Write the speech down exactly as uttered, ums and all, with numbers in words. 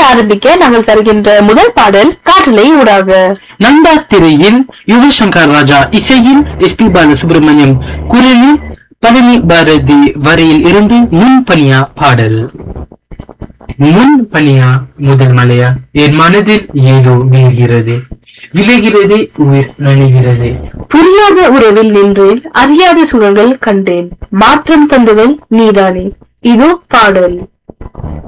ஆரம்பிக்க நாங்கள் தருகின்ற முதல் பாடல் காற்றலை ஊடாக. நந்தா திரையில் யுவசங்கர் ராஜா இசையில் எஸ் பி பாலசுப்ரமணியம் குரலில் பழனி பாரதி வரையில் இருந்து முன் பனியா பாடல். முன் பனியா முதல் மலையா என் மனதில் ஏதோ விழுகிறது, விளைகிறது உயிர் நனைகிறது. புரியாத உறவில் நின்றேன், அறியாத சுகங்கள் கண்டேன், மாற்றம் தந்தவள் நீதானே. இதோ பாடல்.